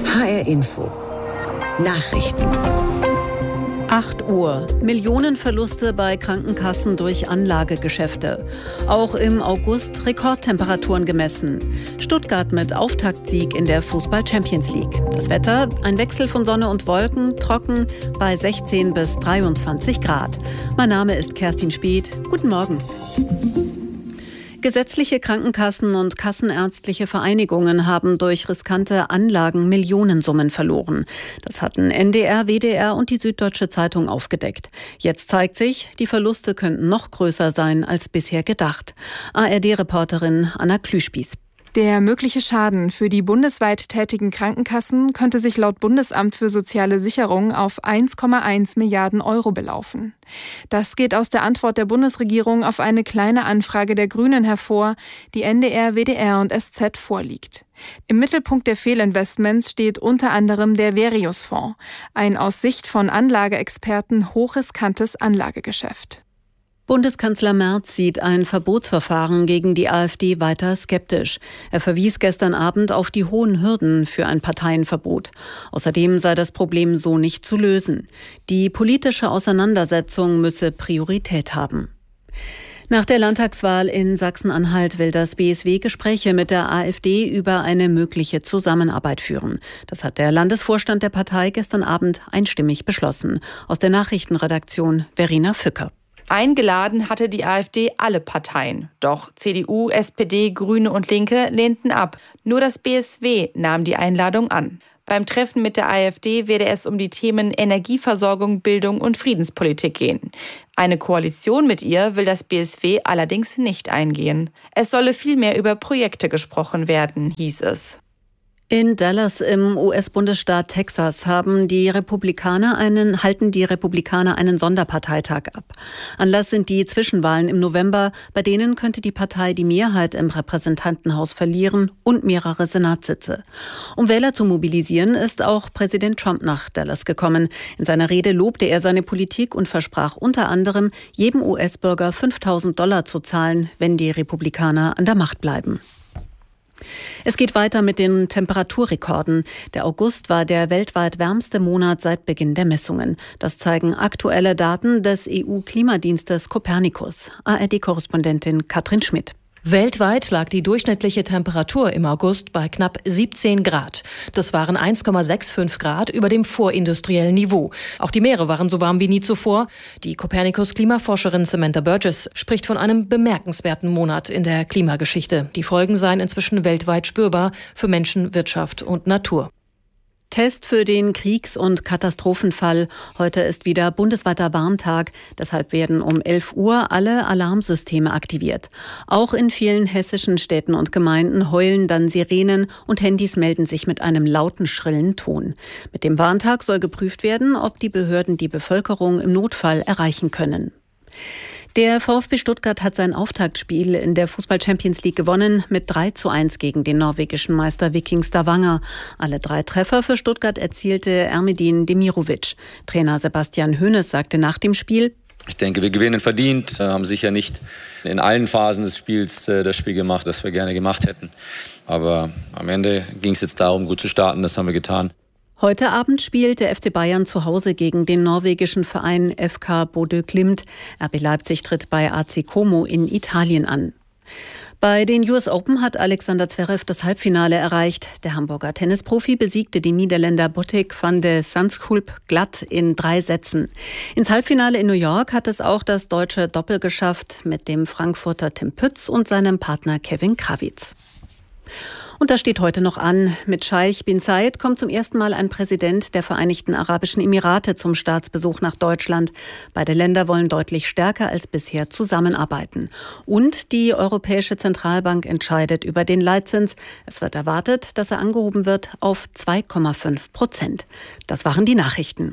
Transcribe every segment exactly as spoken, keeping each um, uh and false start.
H R Info. Nachrichten. acht Uhr. Millionenverluste bei Krankenkassen durch Anlagegeschäfte. Auch im August Rekordtemperaturen gemessen. Stuttgart mit Auftaktsieg in der Fußball-Champions League. Das Wetter, ein Wechsel von Sonne und Wolken, trocken bei sechzehn bis dreiundzwanzig Grad. Mein Name ist Kerstin Speth. Guten Morgen. Gesetzliche Krankenkassen und kassenärztliche Vereinigungen haben durch riskante Anlagen Millionensummen verloren. Das hatten N D R, W D R und die Süddeutsche Zeitung aufgedeckt. Jetzt zeigt sich, die Verluste könnten noch größer sein als bisher gedacht. A R D-Reporterin Anna Klüspieß. Der mögliche Schaden für die bundesweit tätigen Krankenkassen könnte sich laut Bundesamt für Soziale Sicherung auf eins Komma eins Milliarden Euro belaufen. Das geht aus der Antwort der Bundesregierung auf eine kleine Anfrage der Grünen hervor, die N D R, W D R und S Z vorliegt. Im Mittelpunkt der Fehlinvestments steht unter anderem der Verius-Fonds, ein aus Sicht von Anlageexperten hochriskantes Anlagegeschäft. Bundeskanzler Merz sieht ein Verbotsverfahren gegen die AfD weiter skeptisch. Er verwies gestern Abend auf die hohen Hürden für ein Parteienverbot. Außerdem sei das Problem so nicht zu lösen. Die politische Auseinandersetzung müsse Priorität haben. Nach der Landtagswahl in Sachsen-Anhalt will das B S W Gespräche mit der AfD über eine mögliche Zusammenarbeit führen. Das hat der Landesvorstand der Partei gestern Abend einstimmig beschlossen. Aus der Nachrichtenredaktion Verena Fücker. Eingeladen hatte die AfD alle Parteien. Doch C D U, S P D, Grüne und Linke lehnten ab. Nur das B S W nahm die Einladung an. Beim Treffen mit der AfD werde es um die Themen Energieversorgung, Bildung und Friedenspolitik gehen. Eine Koalition mit ihr will das B S W allerdings nicht eingehen. Es solle vielmehr über Projekte gesprochen werden, hieß es. In Dallas im U S-Bundesstaat Texas haben die Republikaner einen, halten die Republikaner einen Sonderparteitag ab. Anlass sind die Zwischenwahlen im November, bei denen könnte die Partei die Mehrheit im Repräsentantenhaus verlieren und mehrere Senatssitze. Um Wähler zu mobilisieren, ist auch Präsident Trump nach Dallas gekommen. In seiner Rede lobte er seine Politik und versprach unter anderem, jedem U S-Bürger fünftausend Dollar zu zahlen, wenn die Republikaner an der Macht bleiben. Es geht weiter mit den Temperaturrekorden. Der August war der weltweit wärmste Monat seit Beginn der Messungen. Das zeigen aktuelle Daten des E U-Klimadienstes Copernicus. A R D-Korrespondentin Katrin Schmidt. Weltweit lag die durchschnittliche Temperatur im August bei knapp siebzehn Grad. Das waren eins Komma fünfundsechzig Grad über dem vorindustriellen Niveau. Auch die Meere waren so warm wie nie zuvor. Die Copernicus-Klimaforscherin Samantha Burgess spricht von einem bemerkenswerten Monat in der Klimageschichte. Die Folgen seien inzwischen weltweit spürbar für Menschen, Wirtschaft und Natur. Test für den Kriegs- und Katastrophenfall. Heute ist wieder bundesweiter Warntag. Deshalb werden um elf Uhr alle Alarmsysteme aktiviert. Auch in vielen hessischen Städten und Gemeinden heulen dann Sirenen und Handys melden sich mit einem lauten, schrillen Ton. Mit dem Warntag soll geprüft werden, ob die Behörden die Bevölkerung im Notfall erreichen können. Der VfB Stuttgart hat sein Auftaktspiel in der Fußball-Champions League gewonnen mit drei zu eins gegen den norwegischen Meister Viking Stavanger. Alle drei Treffer für Stuttgart erzielte Ermedin Demirovic. Trainer Sebastian Hoeneß sagte nach dem Spiel: Ich denke, wir gewinnen verdient, haben sicher nicht in allen Phasen des Spiels das Spiel gemacht, das wir gerne gemacht hätten. Aber am Ende ging es jetzt darum, gut zu starten, das haben wir getan. Heute Abend spielt der F C Bayern zu Hause gegen den norwegischen Verein F K Bodø Glimt. R B Leipzig tritt bei A C Como in Italien an. Bei den U S Open hat Alexander Zverev das Halbfinale erreicht. Der Hamburger Tennisprofi besiegte den Niederländer Botic van de Zandschulp glatt in drei Sätzen. Ins Halbfinale in New York hat es auch das deutsche Doppel geschafft mit dem Frankfurter Tim Pütz und seinem Partner Kevin Krawitz. Und das steht heute noch an. Mit Scheich bin Zayed kommt zum ersten Mal ein Präsident der Vereinigten Arabischen Emirate zum Staatsbesuch nach Deutschland. Beide Länder wollen deutlich stärker als bisher zusammenarbeiten. Und die Europäische Zentralbank entscheidet über den Leitzins. Es wird erwartet, dass er angehoben wird auf zwei Komma fünf Prozent. Das waren die Nachrichten.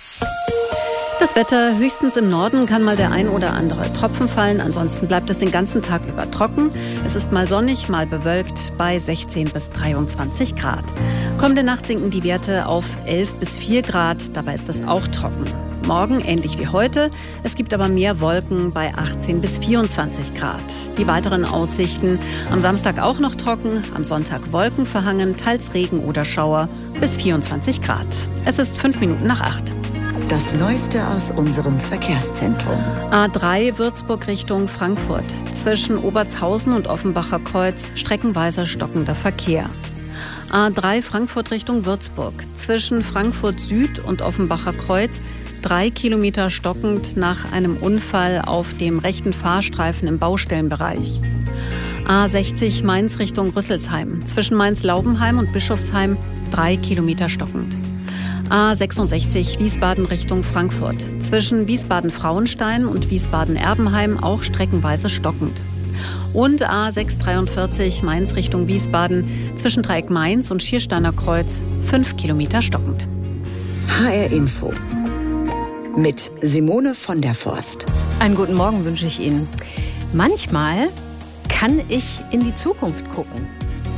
Das Wetter, höchstens im Norden kann mal der ein oder andere Tropfen fallen. Ansonsten bleibt es den ganzen Tag über trocken. Es ist mal sonnig, mal bewölkt bei sechzehn bis dreiundzwanzig Grad. Kommende Nacht sinken die Werte auf elf bis vier Grad. Dabei ist es auch trocken. Morgen ähnlich wie heute. Es gibt aber mehr Wolken bei achtzehn bis vierundzwanzig Grad. Die weiteren Aussichten: am Samstag auch noch trocken, am Sonntag wolkenverhangen, teils Regen oder Schauer bis vierundzwanzig Grad. Es ist fünf Minuten nach acht. Das Neueste aus unserem Verkehrszentrum. A drei Würzburg Richtung Frankfurt. Zwischen Obertshausen und Offenbacher Kreuz streckenweise stockender Verkehr. A drei Frankfurt Richtung Würzburg. Zwischen Frankfurt Süd und Offenbacher Kreuz drei Kilometer stockend nach einem Unfall auf dem rechten Fahrstreifen im Baustellenbereich. A sechzig Mainz Richtung Rüsselsheim. Zwischen Mainz-Laubenheim und Bischofsheim drei Kilometer stockend. A sechsundsechzig Wiesbaden Richtung Frankfurt. Zwischen Wiesbaden-Frauenstein und Wiesbaden-Erbenheim auch streckenweise stockend. Und A sechshundertdreiundvierzig Mainz Richtung Wiesbaden. Zwischen Dreieck Mainz und Schiersteiner Kreuz fünf Kilometer stockend. H R Info mit Simone von der Forst. Einen guten Morgen wünsche ich Ihnen. Manchmal kann ich in die Zukunft gucken.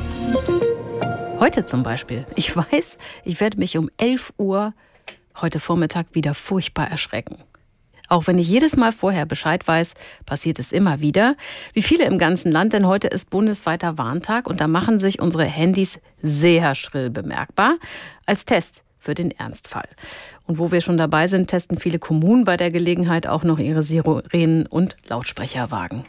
Heute zum Beispiel. Ich weiß, ich werde mich um elf Uhr heute Vormittag wieder furchtbar erschrecken. Auch wenn ich jedes Mal vorher Bescheid weiß, passiert es immer wieder. Wie viele im ganzen Land, denn heute ist bundesweiter Warntag und da machen sich unsere Handys sehr schrill bemerkbar. Als Test für den Ernstfall. Und wo wir schon dabei sind, testen viele Kommunen bei der Gelegenheit auch noch ihre Sirenen und Lautsprecherwagen.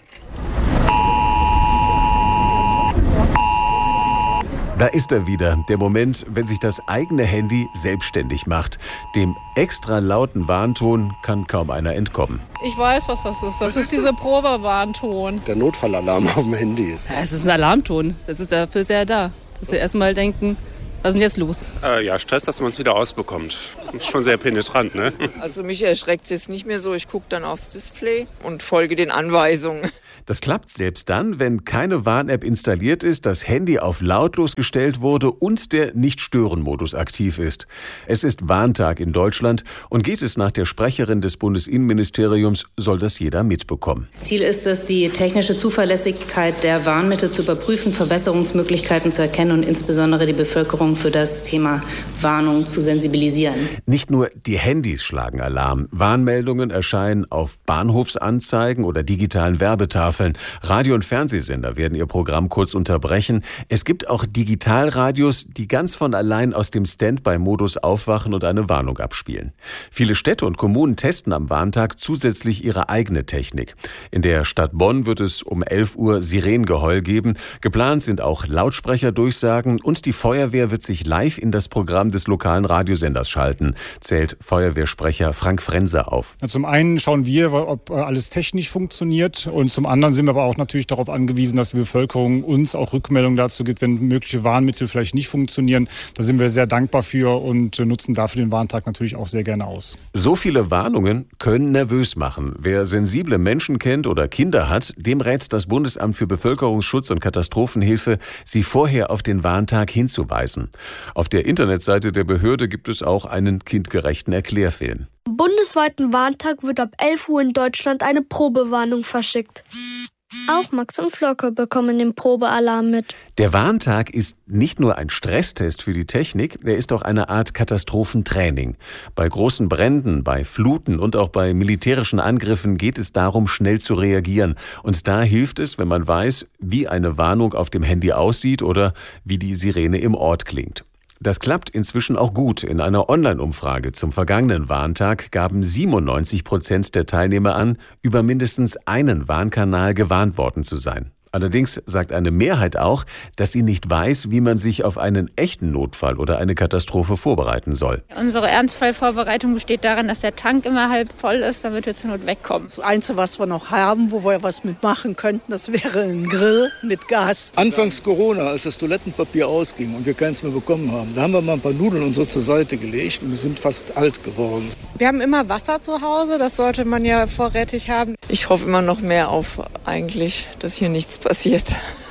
Da ist er wieder, der Moment, wenn sich das eigene Handy selbstständig macht. Dem extra lauten Warnton kann kaum einer entkommen. Ich weiß, was das ist. Das was ist, ist dieser Probewarnton. Der Notfallalarm auf dem Handy. Ja, es ist ein Alarmton. Das ist dafür sehr da. Dass wir erstmal denken, was ist denn jetzt los? Äh, ja, Stress, dass man es wieder ausbekommt. Ist schon sehr penetrant, ne? Also mich erschreckt es jetzt nicht mehr so. Ich gucke dann aufs Display und folge den Anweisungen. Das klappt selbst dann, wenn keine Warn-App installiert ist, das Handy auf lautlos gestellt wurde und der Nicht-Stören-Modus aktiv ist. Es ist Warntag in Deutschland und geht es nach der Sprecherin des Bundesinnenministeriums, soll das jeder mitbekommen. Ziel ist es, die technische Zuverlässigkeit der Warnmittel zu überprüfen, Verbesserungsmöglichkeiten zu erkennen und insbesondere die Bevölkerung für das Thema Warnung zu sensibilisieren. Nicht nur die Handys schlagen Alarm. Warnmeldungen erscheinen auf Bahnhofsanzeigen oder digitalen Werbetafeln. Radio- und Fernsehsender werden ihr Programm kurz unterbrechen. Es gibt auch Digitalradios, die ganz von allein aus dem Standby-Modus aufwachen und eine Warnung abspielen. Viele Städte und Kommunen testen am Warntag zusätzlich ihre eigene Technik. In der Stadt Bonn wird es um elf Uhr Sirenengeheul geben. Geplant sind auch Lautsprecherdurchsagen und die Feuerwehr wird sich live in das Programm des lokalen Radiosenders schalten, zählt Feuerwehrsprecher Frank Frense auf. Zum einen schauen wir, ob alles technisch funktioniert und zum anderen sind wir aber auch natürlich darauf angewiesen, dass die Bevölkerung uns auch Rückmeldungen dazu gibt, wenn mögliche Warnmittel vielleicht nicht funktionieren. Da sind wir sehr dankbar für und nutzen dafür den Warntag natürlich auch sehr gerne aus. So viele Warnungen können nervös machen. Wer sensible Menschen kennt oder Kinder hat, dem rät das Bundesamt für Bevölkerungsschutz und Katastrophenhilfe, sie vorher auf den Warntag hinzuweisen. Auf der Internetseite der Behörde gibt es auch einen kindgerechten Erklärfilm. Am bundesweiten Warntag wird ab elf Uhr in Deutschland eine Probewarnung verschickt. Auch Max und Flocke bekommen den Probealarm mit. Der Warntag ist nicht nur ein Stresstest für die Technik, er ist auch eine Art Katastrophentraining. Bei großen Bränden, bei Fluten und auch bei militärischen Angriffen geht es darum, schnell zu reagieren. Und da hilft es, wenn man weiß, wie eine Warnung auf dem Handy aussieht oder wie die Sirene im Ort klingt. Das klappt inzwischen auch gut. In einer Online-Umfrage zum vergangenen Warntag gaben siebenundneunzig Prozent der Teilnehmer an, über mindestens einen Warnkanal gewarnt worden zu sein. Allerdings sagt eine Mehrheit auch, dass sie nicht weiß, wie man sich auf einen echten Notfall oder eine Katastrophe vorbereiten soll. Unsere Ernstfallvorbereitung besteht darin, dass der Tank immer halb voll ist, damit wir zur Not wegkommen. Das Einzige, was wir noch haben, wo wir was mitmachen könnten, das wäre ein Grill mit Gas. Anfangs Corona, als das Toilettenpapier ausging und wir keins mehr bekommen haben, da haben wir mal ein paar Nudeln und so zur Seite gelegt und wir sind fast alt geworden. Wir haben immer Wasser zu Hause, das sollte man ja vorrätig haben. Ich hoffe immer noch mehr auf eigentlich, dass hier nichts passiert.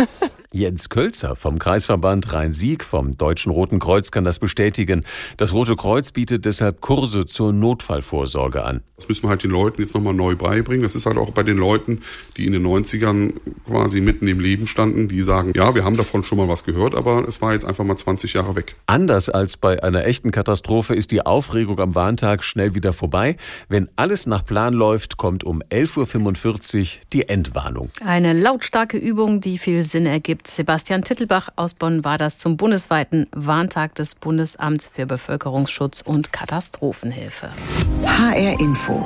Jens Kölzer vom Kreisverband Rhein-Sieg vom Deutschen Roten Kreuz kann das bestätigen. Das Rote Kreuz bietet deshalb Kurse zur Notfallvorsorge an. Das müssen wir halt den Leuten jetzt nochmal neu beibringen. Das ist halt auch bei den Leuten, die in den neunzigern quasi mitten im Leben standen, die sagen, ja, wir haben davon schon mal was gehört, aber es war jetzt einfach mal zwanzig Jahre weg. Anders als bei einer echten Katastrophe ist die Aufregung am Warntag schnell wieder vorbei. Wenn alles nach Plan läuft, kommt um elf Uhr fünfundvierzig die Endwarnung. Eine lautstarke Übung, die viel Sinn ergibt. Sebastian Tittelbach aus Bonn war das zum bundesweiten Warntag des Bundesamts für Bevölkerungsschutz und Katastrophenhilfe. H R Info.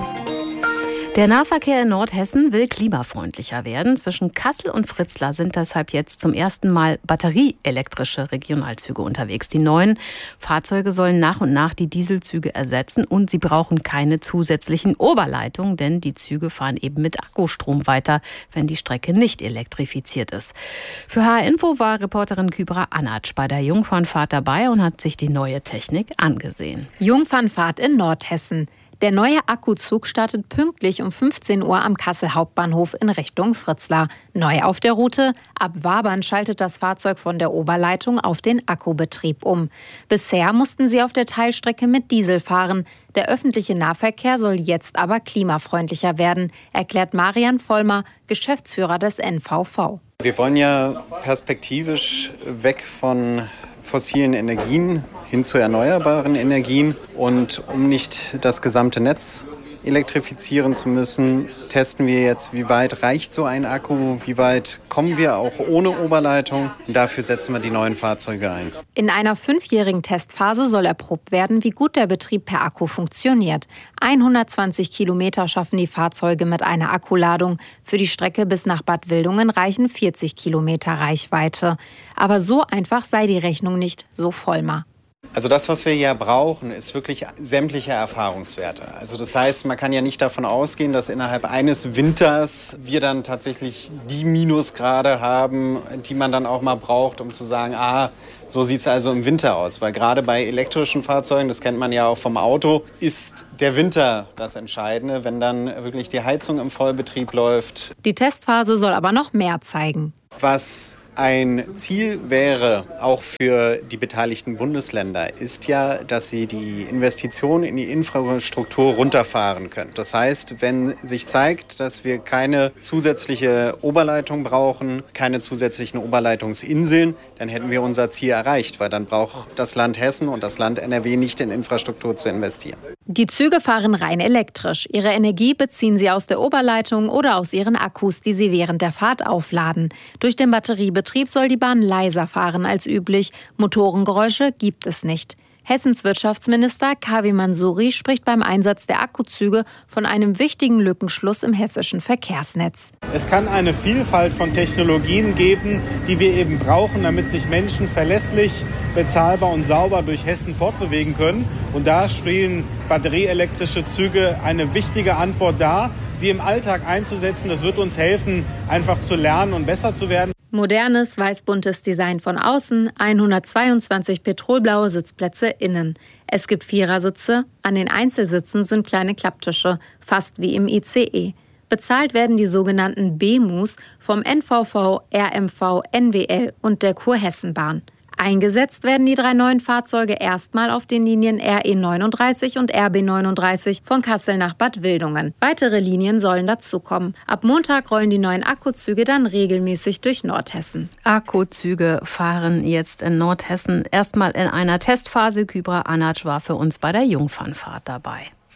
Der Nahverkehr in Nordhessen will klimafreundlicher werden. Zwischen Kassel und Fritzlar sind deshalb jetzt zum ersten Mal batterieelektrische Regionalzüge unterwegs. Die neuen Fahrzeuge sollen nach und nach die Dieselzüge ersetzen und sie brauchen keine zusätzlichen Oberleitungen, denn die Züge fahren eben mit Akkustrom weiter, wenn die Strecke nicht elektrifiziert ist. Für H R Info war Reporterin Kybra Anatsch bei der Jungfernfahrt dabei und hat sich die neue Technik angesehen. Jungfernfahrt in Nordhessen. Der neue Akkuzug startet pünktlich um fünfzehn Uhr am Kassel Hauptbahnhof in Richtung Fritzlar. Neu auf der Route: ab Wabern schaltet das Fahrzeug von der Oberleitung auf den Akkubetrieb um. Bisher mussten sie auf der Teilstrecke mit Diesel fahren. Der öffentliche Nahverkehr soll jetzt aber klimafreundlicher werden, erklärt Marian Vollmer, Geschäftsführer des N V V. Wir wollen ja perspektivisch weg von fossilen Energien hin zu erneuerbaren Energien. Und um nicht das gesamte Netz elektrifizieren zu müssen, testen wir jetzt, wie weit reicht so ein Akku, wie weit kommen wir auch ohne Oberleitung. Und dafür setzen wir die neuen Fahrzeuge ein. In einer fünfjährigen Testphase soll erprobt werden, wie gut der Betrieb per Akku funktioniert. hundertzwanzig Kilometer schaffen die Fahrzeuge mit einer Akkuladung. Für die Strecke bis nach Bad Wildungen reichen vierzig Kilometer Reichweite. Aber so einfach sei die Rechnung nicht, so Vollmer. Also das, was wir ja brauchen, ist wirklich sämtliche Erfahrungswerte. Also das heißt, man kann ja nicht davon ausgehen, dass innerhalb eines Winters wir dann tatsächlich die Minusgrade haben, die man dann auch mal braucht, um zu sagen, ah, so sieht es also im Winter aus. Weil gerade bei elektrischen Fahrzeugen, das kennt man ja auch vom Auto, ist der Winter das Entscheidende, wenn dann wirklich die Heizung im Vollbetrieb läuft. Die Testphase soll aber noch mehr zeigen. Was ein Ziel wäre, auch für die beteiligten Bundesländer, ist ja, dass sie die Investitionen in die Infrastruktur runterfahren können. Das heißt, wenn sich zeigt, dass wir keine zusätzliche Oberleitung brauchen, keine zusätzlichen Oberleitungsinseln, dann hätten wir unser Ziel erreicht, weil dann braucht das Land Hessen und das Land N R W nicht in Infrastruktur zu investieren. Die Züge fahren rein elektrisch. Ihre Energie beziehen sie aus der Oberleitung oder aus ihren Akkus, die sie während der Fahrt aufladen. Durch den Batteriebetrieb soll die Bahn leiser fahren als üblich. Motorengeräusche gibt es nicht. Hessens Wirtschaftsminister Kavi Mansouri spricht beim Einsatz der Akkuzüge von einem wichtigen Lückenschluss im hessischen Verkehrsnetz. Es kann eine Vielfalt von Technologien geben, die wir eben brauchen, damit sich Menschen verlässlich, bezahlbar und sauber durch Hessen fortbewegen können. Und da spielen batterieelektrische Züge eine wichtige Antwort dar. Sie im Alltag einzusetzen, das wird uns helfen, einfach zu lernen und besser zu werden. Modernes, weiß-buntes Design von außen, hundertzweiundzwanzig petrolblaue Sitzplätze innen. Es gibt Vierersitze, an den Einzelsitzen sind kleine Klapptische, fast wie im I C E. Bezahlt werden die sogenannten B M Us vom N V V, R M V, N W L und der Kurhessenbahn. Eingesetzt werden die drei neuen Fahrzeuge erstmal auf den Linien R E neununddreißig und R B neununddreißig von Kassel nach Bad Wildungen. Weitere Linien sollen dazukommen. Ab Montag rollen die neuen Akkuzüge dann regelmäßig durch Nordhessen. Akkuzüge fahren jetzt in Nordhessen erstmal in einer Testphase. Kybra Anatsch war für uns bei der Jungfernfahrt dabei.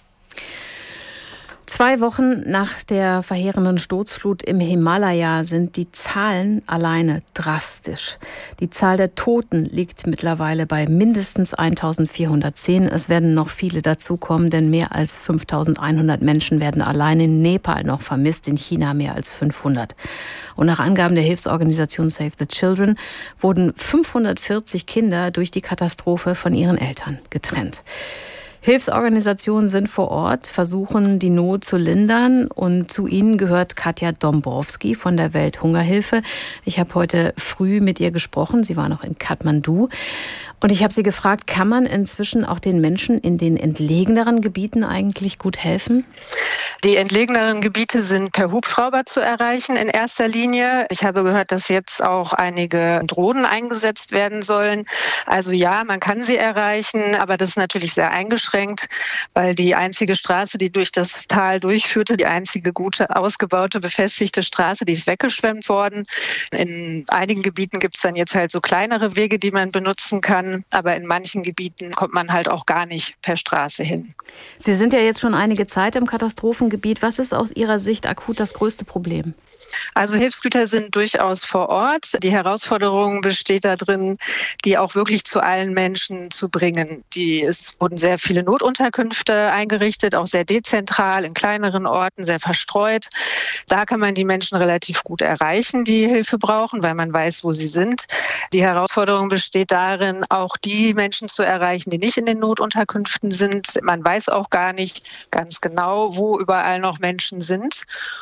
Zwei Wochen nach der verheerenden Sturzflut im Himalaya sind die Zahlen alleine drastisch. Die Zahl der Toten liegt mittlerweile bei mindestens eintausendvierhundertzehn. Es werden noch viele dazukommen, denn mehr als fünftausendeinhundert Menschen werden allein in Nepal noch vermisst, in China mehr als fünfhundert. Und nach Angaben der Hilfsorganisation Save the Children wurden fünfhundertvierzig Kinder durch die Katastrophe von ihren Eltern getrennt. Hilfsorganisationen sind vor Ort, versuchen die Not zu lindern und zu ihnen gehört Katja Dombrowski von der Welthungerhilfe. Ich habe heute früh mit ihr gesprochen, sie war noch in Kathmandu und ich habe sie gefragt, kann man inzwischen auch den Menschen in den entlegeneren Gebieten eigentlich gut helfen? Die entlegeneren Gebiete sind per Hubschrauber zu erreichen in erster Linie. Ich habe gehört, dass jetzt auch einige Drohnen eingesetzt werden sollen. Also ja, man kann sie erreichen, aber das ist natürlich sehr eingeschränkt, weil die einzige Straße, die durch das Tal durchführte, die einzige gute, ausgebaute, befestigte Straße, die ist weggeschwemmt worden. In einigen Gebieten gibt es dann jetzt halt so kleinere Wege, die man benutzen kann, aber in manchen Gebieten kommt man halt auch gar nicht per Straße hin. Sie sind ja jetzt schon einige Zeit im Katastrophengebiet. Was ist aus Ihrer Sicht akut das größte Problem? Also Hilfsgüter sind durchaus vor Ort. Die Herausforderung besteht darin, die auch wirklich zu allen Menschen zu bringen. Die, es wurden sehr viele Notunterkünfte eingerichtet, auch sehr dezentral, in kleineren Orten, sehr verstreut. Da kann man die Menschen relativ gut erreichen, die Hilfe brauchen, weil man weiß, wo sie sind. Die Herausforderung besteht darin, auch die Menschen zu erreichen, die nicht in den Notunterkünften sind. Man weiß auch gar nicht ganz genau, wo überall noch Menschen sind.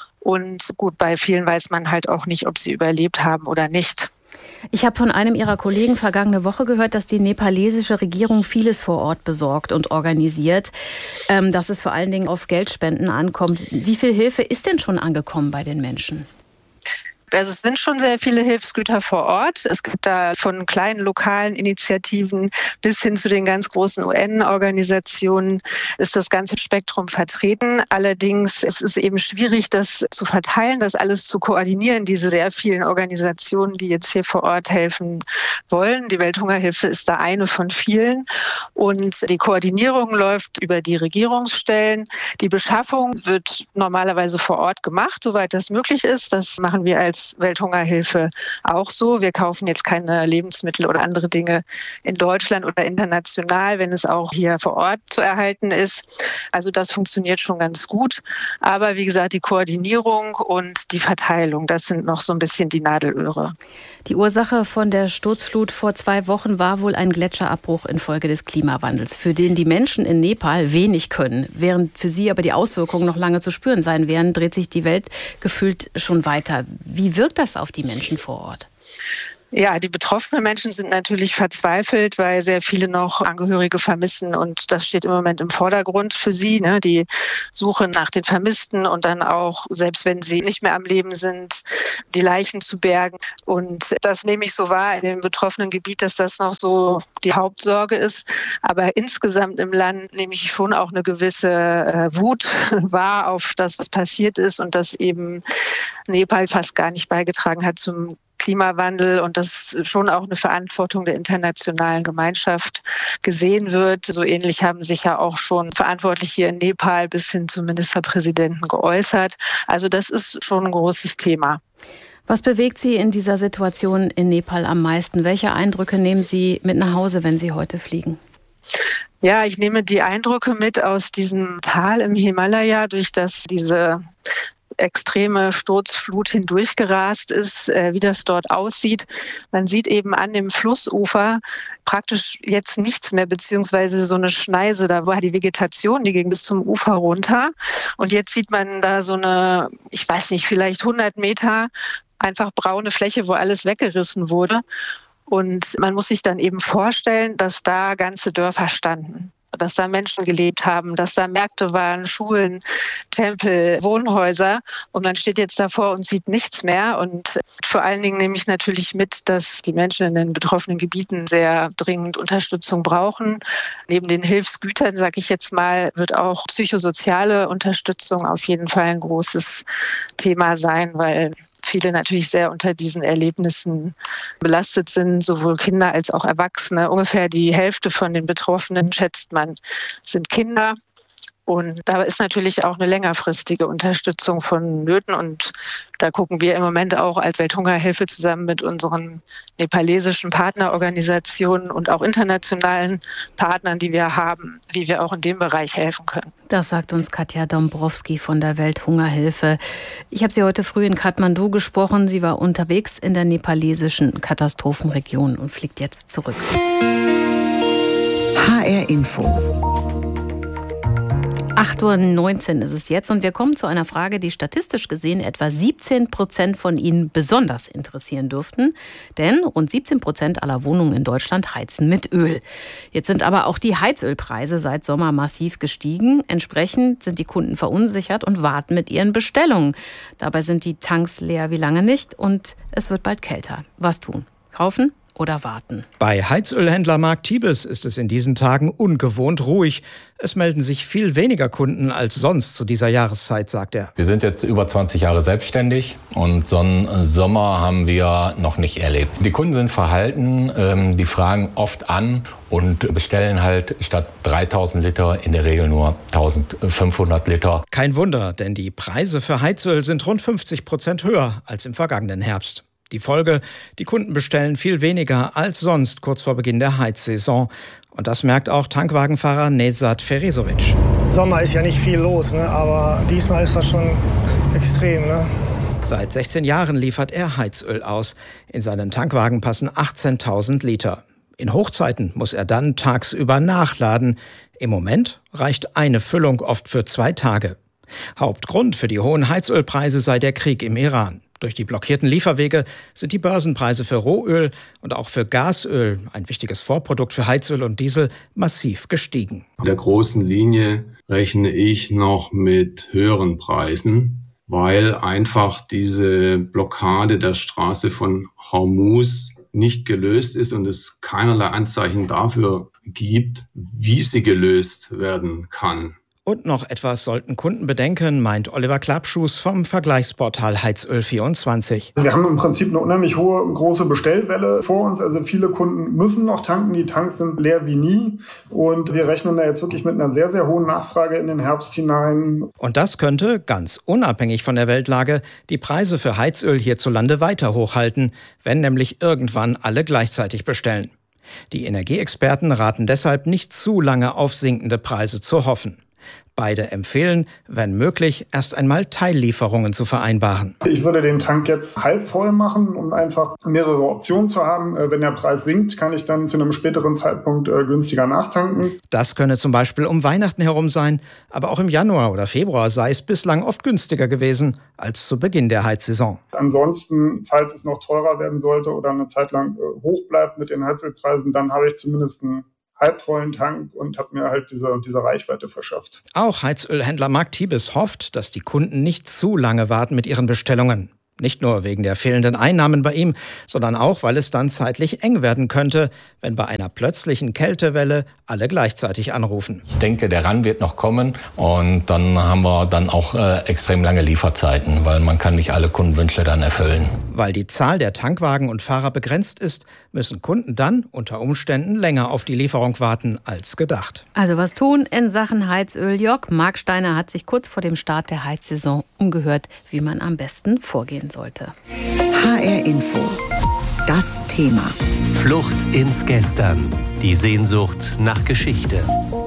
Und gut, bei vielen weiß man halt auch nicht, ob sie überlebt haben oder nicht. Ich habe von einem Ihrer Kollegen vergangene Woche gehört, dass die nepalesische Regierung vieles vor Ort besorgt und organisiert, ähm, dass es vor allen Dingen auf Geldspenden ankommt. Wie viel Hilfe ist denn schon angekommen bei den Menschen? Also es sind schon sehr viele Hilfsgüter vor Ort. Es gibt da von kleinen lokalen Initiativen bis hin zu den ganz großen U N-Organisationen ist das ganze Spektrum vertreten. Allerdings es ist eben schwierig, das zu verteilen, das alles zu koordinieren, diese sehr vielen Organisationen, die jetzt hier vor Ort helfen wollen. Die Welthungerhilfe ist da eine von vielen. Und die Koordinierung läuft über die Regierungsstellen. Die Beschaffung wird normalerweise vor Ort gemacht, soweit das möglich ist. Das machen wir als Welthungerhilfe auch so. Wir kaufen jetzt keine Lebensmittel oder andere Dinge in Deutschland oder international, wenn es auch hier vor Ort zu erhalten ist. Also das funktioniert schon ganz gut. Aber wie gesagt, die Koordinierung und die Verteilung, das sind noch so ein bisschen die Nadelöhre. Die Ursache von der Sturzflut vor zwei Wochen war wohl ein Gletscherabbruch infolge des Klimawandels, für den die Menschen in Nepal wenig können. Während für sie aber die Auswirkungen noch lange zu spüren sein werden, dreht sich die Welt gefühlt schon weiter. Wie wirkt das auf die Menschen vor Ort? Ja, die betroffenen Menschen sind natürlich verzweifelt, weil sehr viele noch Angehörige vermissen und das steht im Moment im Vordergrund für sie, ne? Die Suche nach den Vermissten und dann auch, selbst wenn sie nicht mehr am Leben sind, die Leichen zu bergen. Und das nehme ich so wahr in dem betroffenen Gebiet, dass das noch so die Hauptsorge ist. Aber insgesamt im Land nehme ich schon auch eine gewisse äh, Wut wahr auf das, was passiert ist und dass eben Nepal fast gar nicht beigetragen hat zum Klimawandel und dass schon auch eine Verantwortung der internationalen Gemeinschaft gesehen wird. So ähnlich haben sich ja auch schon Verantwortliche hier in Nepal bis hin zum Ministerpräsidenten geäußert. Also das ist schon ein großes Thema. Was bewegt Sie in dieser Situation in Nepal am meisten? Welche Eindrücke nehmen Sie mit nach Hause, wenn Sie heute fliegen? Ja, ich nehme die Eindrücke mit aus diesem Tal im Himalaya, durch das diese extreme Sturzflut hindurchgerast ist, wie das dort aussieht. Man sieht eben an dem Flussufer praktisch jetzt nichts mehr, beziehungsweise so eine Schneise, da war die Vegetation, die ging bis zum Ufer runter. Und jetzt sieht man da so eine, ich weiß nicht, vielleicht hundert Meter einfach braune Fläche, wo alles weggerissen wurde. Und man muss sich dann eben vorstellen, dass da ganze Dörfer standen, dass da Menschen gelebt haben, dass da Märkte waren, Schulen, Tempel, Wohnhäuser. Und man steht jetzt davor und sieht nichts mehr. Und vor allen Dingen nehme ich natürlich mit, dass die Menschen in den betroffenen Gebieten sehr dringend Unterstützung brauchen. Neben den Hilfsgütern, sage ich jetzt mal, wird auch psychosoziale Unterstützung auf jeden Fall ein großes Thema sein, weil viele natürlich sehr unter diesen Erlebnissen belastet sind, sowohl Kinder als auch Erwachsene. Ungefähr die Hälfte von den Betroffenen, schätzt man, sind Kinder. Und da ist natürlich auch eine längerfristige Unterstützung von Nöten. Und da gucken wir im Moment auch als Welthungerhilfe zusammen mit unseren nepalesischen Partnerorganisationen und auch internationalen Partnern, die wir haben, wie wir auch in dem Bereich helfen können. Das sagt uns Katja Dombrowski von der Welthungerhilfe. Ich habe Sie heute früh in Kathmandu gesprochen. Sie war unterwegs in der nepalesischen Katastrophenregion und fliegt jetzt zurück. H R Info. acht Uhr neunzehn ist es jetzt und wir kommen zu einer Frage, die statistisch gesehen etwa siebzehn Prozent von Ihnen besonders interessieren dürften. Denn rund siebzehn Prozent aller Wohnungen in Deutschland heizen mit Öl. Jetzt sind aber auch die Heizölpreise seit Sommer massiv gestiegen. Entsprechend sind die Kunden verunsichert und warten mit ihren Bestellungen. Dabei sind die Tanks leer wie lange nicht und es wird bald kälter. Was tun? Kaufen oder warten? Bei Heizölhändler Mark Tiebes ist es in diesen Tagen ungewohnt ruhig. Es melden sich viel weniger Kunden als sonst zu dieser Jahreszeit, sagt er. Wir sind jetzt über zwanzig Jahre selbstständig und so einen Sommer haben wir noch nicht erlebt. Die Kunden sind verhalten, ähm, die fragen oft an und bestellen halt statt dreitausend Liter in der Regel nur eintausendfünfhundert Liter. Kein Wunder, denn die Preise für Heizöl sind rund fünfzig Prozent höher als im vergangenen Herbst. Die Folge, die Kunden bestellen viel weniger als sonst kurz vor Beginn der Heizsaison. Und das merkt auch Tankwagenfahrer Nezad Ferezovic. Sommer ist ja nicht viel los, ne? Aber diesmal ist das schon extrem. Ne? Seit sechzehn Jahren liefert er Heizöl aus. In seinen Tankwagen passen achtzehntausend Liter. In Hochzeiten muss er dann tagsüber nachladen. Im Moment reicht eine Füllung oft für zwei Tage. Hauptgrund für die hohen Heizölpreise sei der Krieg im Iran. Durch die blockierten Lieferwege sind die Börsenpreise für Rohöl und auch für Gasöl, ein wichtiges Vorprodukt für Heizöl und Diesel, massiv gestiegen. In der großen Linie rechne ich noch mit höheren Preisen, weil einfach diese Blockade der Straße von Hormuz nicht gelöst ist und es keinerlei Anzeichen dafür gibt, wie sie gelöst werden kann. Und noch etwas sollten Kunden bedenken, meint Oliver Klappschuss vom Vergleichsportal Heizöl vierundzwanzig. Wir haben im Prinzip eine unheimlich hohe, große Bestellwelle vor uns. Also viele Kunden müssen noch tanken. Die Tanks sind leer wie nie. Und wir rechnen da jetzt wirklich mit einer sehr, sehr hohen Nachfrage in den Herbst hinein. Und das könnte, ganz unabhängig von der Weltlage, die Preise für Heizöl hierzulande weiter hochhalten, wenn nämlich irgendwann alle gleichzeitig bestellen. Die Energieexperten raten deshalb nicht zu lange auf sinkende Preise zu hoffen. Beide empfehlen, wenn möglich, erst einmal Teillieferungen zu vereinbaren. Ich würde den Tank jetzt halb voll machen, um einfach mehrere Optionen zu haben. Wenn der Preis sinkt, kann ich dann zu einem späteren Zeitpunkt günstiger nachtanken. Das könne zum Beispiel um Weihnachten herum sein, aber auch im Januar oder Februar sei es bislang oft günstiger gewesen als zu Beginn der Heizsaison. Ansonsten, falls es noch teurer werden sollte oder eine Zeit lang hoch bleibt mit den Heizölpreisen, dann habe ich zumindest einen halbvollen Tank und habe mir halt diese, diese Reichweite verschafft. Auch Heizölhändler Mark Tiebes hofft, dass die Kunden nicht zu lange warten mit ihren Bestellungen. Nicht nur wegen der fehlenden Einnahmen bei ihm, sondern auch, weil es dann zeitlich eng werden könnte, wenn bei einer plötzlichen Kältewelle alle gleichzeitig anrufen. Ich denke, der Run wird noch kommen und dann haben wir dann auch äh, extrem lange Lieferzeiten, weil man kann nicht alle Kundenwünsche dann erfüllen. Weil die Zahl der Tankwagen und Fahrer begrenzt ist, müssen Kunden dann unter Umständen länger auf die Lieferung warten als gedacht. Also was tun in Sachen Heizöl? Jörg Marksteiner hat sich kurz vor dem Start der Heizsaison umgehört, wie man am besten vorgehen sollte. H R Info. Das Thema. Flucht ins Gestern. Die Sehnsucht nach Geschichte.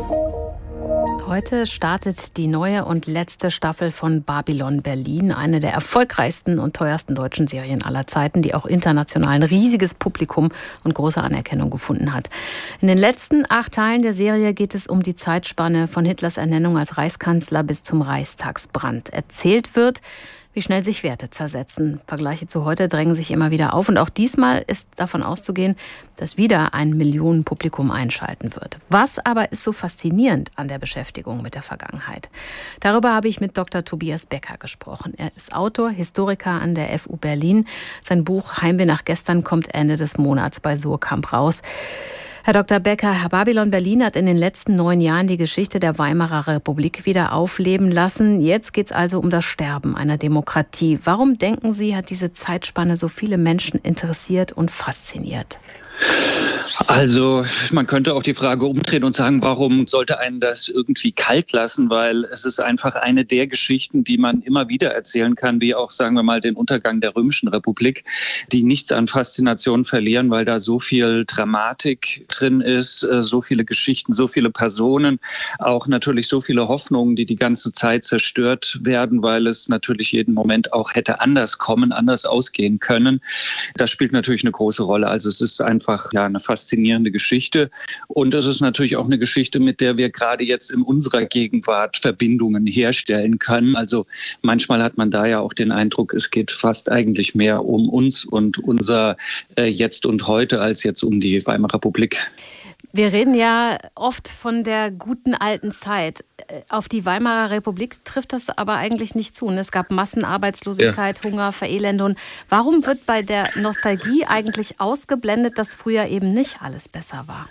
Heute startet die neue und letzte Staffel von Babylon Berlin, eine der erfolgreichsten und teuersten deutschen Serien aller Zeiten, die auch international ein riesiges Publikum und große Anerkennung gefunden hat. In den letzten acht Teilen der Serie geht es um die Zeitspanne von Hitlers Ernennung als Reichskanzler bis zum Reichstagsbrand. Erzählt wird, wie schnell sich Werte zersetzen. Vergleiche zu heute drängen sich immer wieder auf. Und auch diesmal ist davon auszugehen, dass wieder ein Millionenpublikum einschalten wird. Was aber ist so faszinierend an der Beschäftigung mit der Vergangenheit? Darüber habe ich mit Doktor Tobias Becker gesprochen. Er ist Autor, Historiker an der F U Berlin. Sein Buch Heimweh nach gestern kommt Ende des Monats bei Surkamp raus. Herr Doktor Becker, Herr Babylon Berlin hat in den letzten neun Jahren die Geschichte der Weimarer Republik wieder aufleben lassen. Jetzt geht es also um das Sterben einer Demokratie. Warum, denken Sie, hat diese Zeitspanne so viele Menschen interessiert und fasziniert? Also man könnte auch die Frage umdrehen und sagen, warum sollte einen das irgendwie kalt lassen? Weil es ist einfach eine der Geschichten, die man immer wieder erzählen kann, wie auch, sagen wir mal, den Untergang der Römischen Republik, die nichts an Faszination verlieren, weil da so viel Dramatik drin ist, so viele Geschichten, so viele Personen, auch natürlich so viele Hoffnungen, die die ganze Zeit zerstört werden, weil es natürlich jeden Moment auch hätte anders kommen, anders ausgehen können. Das spielt natürlich eine große Rolle. Also es ist einfach ja eine Faszination faszinierende Geschichte. Und es ist natürlich auch eine Geschichte, mit der wir gerade jetzt in unserer Gegenwart Verbindungen herstellen können. Also manchmal hat man da ja auch den Eindruck, es geht fast eigentlich mehr um uns und unser äh, Jetzt und Heute als jetzt um die Weimarer Republik. Wir reden ja oft von der guten alten Zeit. Auf die Weimarer Republik trifft das aber eigentlich nicht zu. Es gab Massenarbeitslosigkeit, ja. Hunger, Verelendung. Warum wird bei der Nostalgie eigentlich ausgeblendet, dass früher eben nicht alles besser war?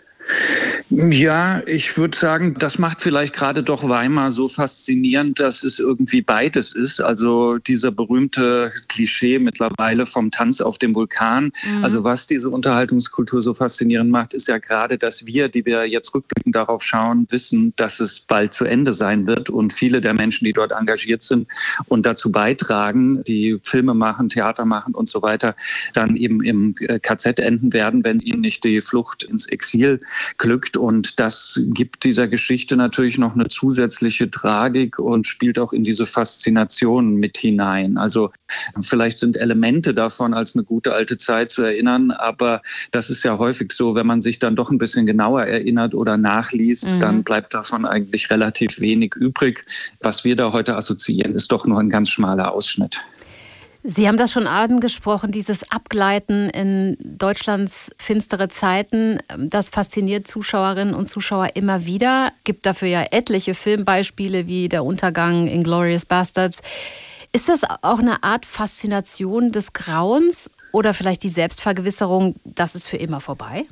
Ja, ich würde sagen, das macht vielleicht gerade doch Weimar so faszinierend, dass es irgendwie beides ist. Also dieser berühmte Klischee mittlerweile vom Tanz auf dem Vulkan. Mhm. Also was diese Unterhaltungskultur so faszinierend macht, ist ja gerade, dass wir, die wir jetzt rückblickend darauf schauen, wissen, dass es bald zu Ende sein wird. Und viele der Menschen, die dort engagiert sind und dazu beitragen, die Filme machen, Theater machen und so weiter, dann eben im K Z enden werden, wenn ihnen nicht die Flucht ins Exil glückt. Und das gibt dieser Geschichte natürlich noch eine zusätzliche Tragik und spielt auch in diese Faszination mit hinein. Also vielleicht sind Elemente davon als eine gute alte Zeit zu erinnern, aber das ist ja häufig so, wenn man sich dann doch ein bisschen genauer erinnert oder nachliest, mhm. dann bleibt davon eigentlich relativ wenig übrig. Was wir da heute assoziieren, ist doch nur ein ganz schmaler Ausschnitt. Sie haben das schon angesprochen, dieses Abgleiten in Deutschlands finstere Zeiten. Das fasziniert Zuschauerinnen und Zuschauer immer wieder. Gibt dafür ja etliche Filmbeispiele wie Der Untergang, Inglourious Basterds. Ist das auch eine Art Faszination des Grauens oder vielleicht die Selbstvergewisserung, das ist für immer vorbei?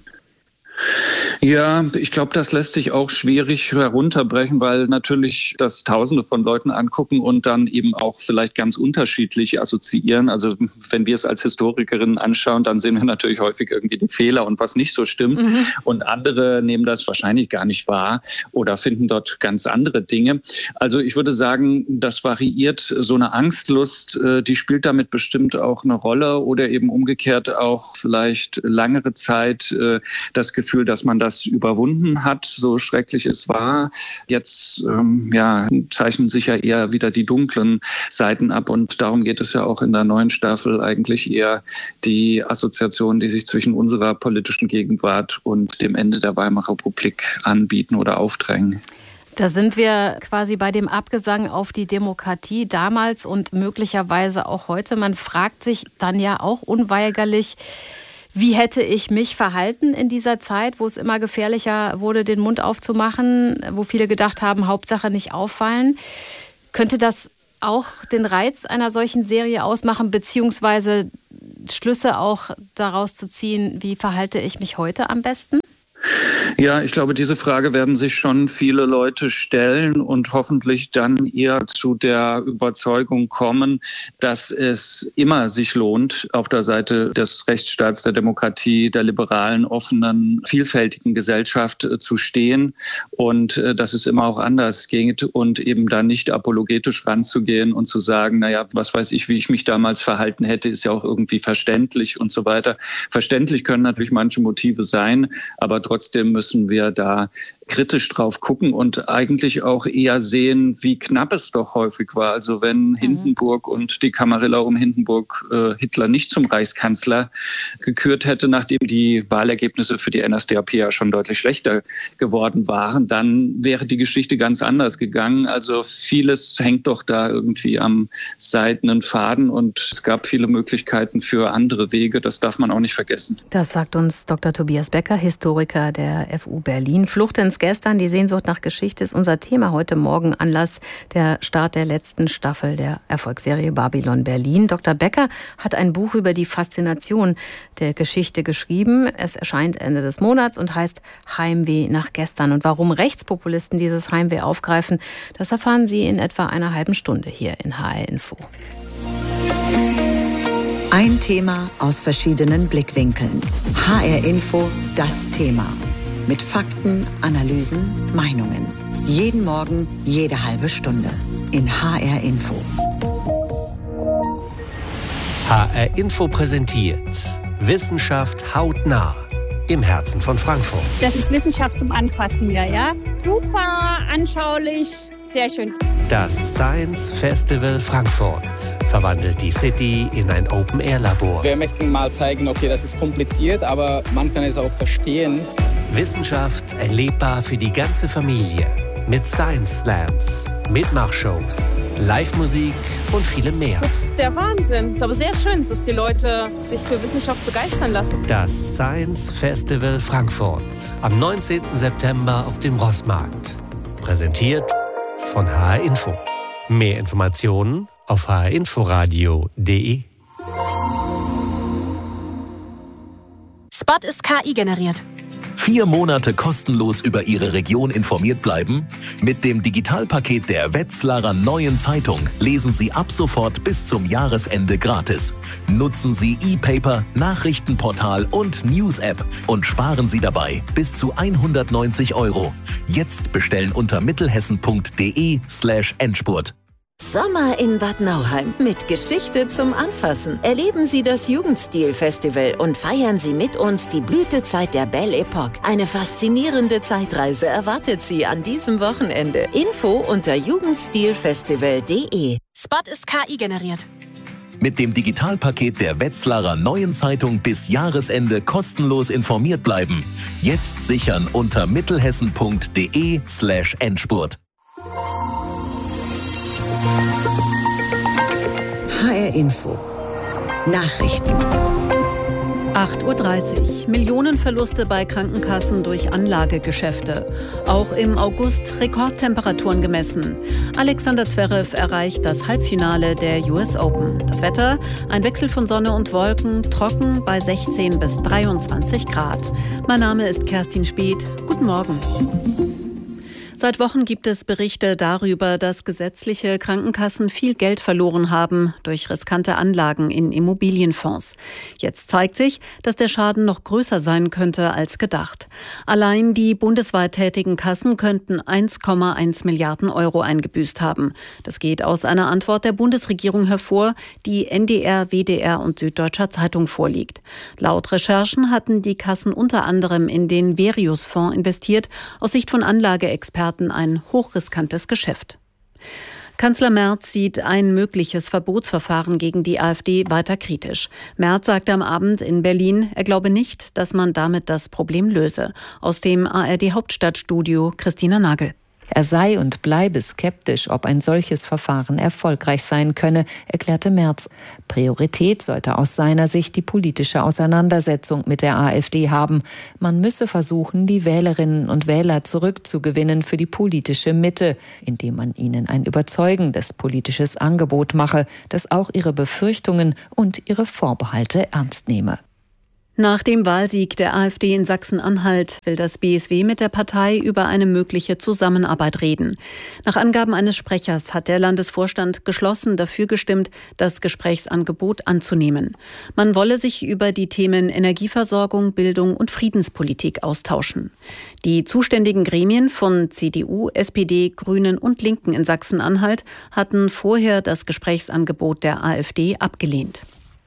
Ja, ich glaube, das lässt sich auch schwierig herunterbrechen, weil natürlich das Tausende von Leuten angucken und dann eben auch vielleicht ganz unterschiedlich assoziieren. Also wenn wir es als Historikerinnen anschauen, dann sehen wir natürlich häufig irgendwie die Fehler und was nicht so stimmt. Mhm. Und andere nehmen das wahrscheinlich gar nicht wahr oder finden dort ganz andere Dinge. Also ich würde sagen, das variiert. So eine Angstlust, die spielt damit bestimmt auch eine Rolle oder eben umgekehrt auch vielleicht langere Zeit das Gefühl, dass man das überwunden hat, so schrecklich es war. Jetzt ähm, ja, zeichnen sich ja eher wieder die dunklen Seiten ab und darum geht es ja auch in der neuen Staffel eigentlich eher die Assoziationen, die sich zwischen unserer politischen Gegenwart und dem Ende der Weimarer Republik anbieten oder aufdrängen. Da sind wir quasi bei dem Abgesang auf die Demokratie damals und möglicherweise auch heute. Man fragt sich dann ja auch unweigerlich, wie hätte ich mich verhalten in dieser Zeit, wo es immer gefährlicher wurde, den Mund aufzumachen, wo viele gedacht haben, Hauptsache nicht auffallen? Könnte das auch den Reiz einer solchen Serie ausmachen, beziehungsweise Schlüsse auch daraus zu ziehen, wie verhalte ich mich heute am besten? Ja, ich glaube, diese Frage werden sich schon viele Leute stellen und hoffentlich dann eher zu der Überzeugung kommen, dass es immer sich lohnt, auf der Seite des Rechtsstaats, der Demokratie, der liberalen, offenen, vielfältigen Gesellschaft zu stehen und dass es immer auch anders geht und eben da nicht apologetisch ranzugehen und zu sagen, naja, was weiß ich, wie ich mich damals verhalten hätte, ist ja auch irgendwie verständlich und so weiter. Verständlich können natürlich manche Motive sein, aber trotzdem müssen wir da kritisch drauf gucken und eigentlich auch eher sehen, wie knapp es doch häufig war. Also wenn Hindenburg mhm. und die Kamarilla um Hindenburg äh, Hitler nicht zum Reichskanzler gekürt hätte, nachdem die Wahlergebnisse für die N S D A P ja schon deutlich schlechter geworden waren, dann wäre die Geschichte ganz anders gegangen. Also vieles hängt doch da irgendwie am seidenen Faden und es gab viele Möglichkeiten für andere Wege. Das darf man auch nicht vergessen. Das sagt uns Doktor Tobias Becker, Historiker der F U Berlin. Flucht ins Gestern, die Sehnsucht nach Geschichte ist unser Thema heute Morgen, Anlass der Start der letzten Staffel der Erfolgsserie Babylon Berlin. Doktor Becker hat ein Buch über die Faszination der Geschichte geschrieben. Es erscheint Ende des Monats und heißt Heimweh nach gestern. Und warum Rechtspopulisten dieses Heimweh aufgreifen, das erfahren Sie in etwa einer halben Stunde hier in H R Info. Ein Thema aus verschiedenen Blickwinkeln. H R Info, das Thema. Mit Fakten, Analysen, Meinungen. Jeden Morgen, jede halbe Stunde. In H R Info. H R Info präsentiert Wissenschaft hautnah. Im Herzen von Frankfurt. Das ist Wissenschaft zum Anfassen wieder, ja? Super anschaulich, sehr schön. Das Science Festival Frankfurt verwandelt die City in ein Open-Air-Labor. Wir möchten mal zeigen, okay, das ist kompliziert, aber man kann es auch verstehen. Wissenschaft erlebbar für die ganze Familie. Mit Science Slams, Mitmachshows, Live-Musik und vielem mehr. Das ist der Wahnsinn. Es ist aber sehr schön, dass die Leute sich für Wissenschaft begeistern lassen. Das Science Festival Frankfurt am neunzehnten September auf dem Rossmarkt. Präsentiert von H R Info. Mehr Informationen auf h r inforadio punkt d e. Spot ist K I generiert. Vier Monate kostenlos über Ihre Region informiert bleiben? Mit dem Digitalpaket der Wetzlarer Neuen Zeitung lesen Sie ab sofort bis zum Jahresende gratis. Nutzen Sie E-Paper, Nachrichtenportal und News-App und sparen Sie dabei bis zu hundertneunzig Euro. Jetzt bestellen unter mittelhessen punkt d e slash Endspurt. Sommer in Bad Nauheim mit Geschichte zum Anfassen. Erleben Sie das Jugendstil-Festival und feiern Sie mit uns die Blütezeit der Belle Epoque. Eine faszinierende Zeitreise erwartet Sie an diesem Wochenende. Info unter jugendstilfestival punkt d e. Spot ist K I generiert. Mit dem Digitalpaket der Wetzlarer Neuen Zeitung bis Jahresende kostenlos informiert bleiben. Jetzt sichern unter mittelhessen punkt d e slash Endspurt. H R Info. Nachrichten. acht Uhr dreißig. Millionenverluste bei Krankenkassen durch Anlagegeschäfte. Auch im August Rekordtemperaturen gemessen. Alexander Zverev erreicht das Halbfinale der U S Open. Das Wetter? Ein Wechsel von Sonne und Wolken, trocken bei sechzehn bis dreiundzwanzig Grad. Mein Name ist Kerstin Speth. Guten Morgen. Seit Wochen gibt es Berichte darüber, dass gesetzliche Krankenkassen viel Geld verloren haben durch riskante Anlagen in Immobilienfonds. Jetzt zeigt sich, dass der Schaden noch größer sein könnte als gedacht. Allein die bundesweit tätigen Kassen könnten eins Komma eins Milliarden Euro eingebüßt haben. Das geht aus einer Antwort der Bundesregierung hervor, die N D R, W D R und Süddeutscher Zeitung vorliegt. Laut Recherchen hatten die Kassen unter anderem in den Verius-Fonds investiert, aus Sicht von Anlageexperten ein hochriskantes Geschäft. Kanzler Merz sieht ein mögliches Verbotsverfahren gegen die AfD weiter kritisch. Merz sagte am Abend in Berlin, er glaube nicht, dass man damit das Problem löse. Aus dem A R D-Hauptstadtstudio Christina Nagel. Er sei und bleibe skeptisch, ob ein solches Verfahren erfolgreich sein könne, erklärte Merz. Priorität sollte aus seiner Sicht die politische Auseinandersetzung mit der AfD haben. Man müsse versuchen, die Wählerinnen und Wähler zurückzugewinnen für die politische Mitte, indem man ihnen ein überzeugendes politisches Angebot mache, das auch ihre Befürchtungen und ihre Vorbehalte ernst nehme. Nach dem Wahlsieg der AfD in Sachsen-Anhalt will das B S W mit der Partei über eine mögliche Zusammenarbeit reden. Nach Angaben eines Sprechers hat der Landesvorstand geschlossen dafür gestimmt, das Gesprächsangebot anzunehmen. Man wolle sich über die Themen Energieversorgung, Bildung und Friedenspolitik austauschen. Die zuständigen Gremien von C D U, S P D, Grünen und Linken in Sachsen-Anhalt hatten vorher das Gesprächsangebot der AfD abgelehnt.